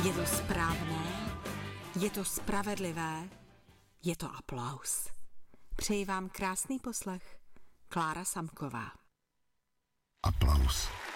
Je to správné, je to spravedlivé, je to aplaus. Přeji vám krásný poslech. Klára Samková. Aplaus.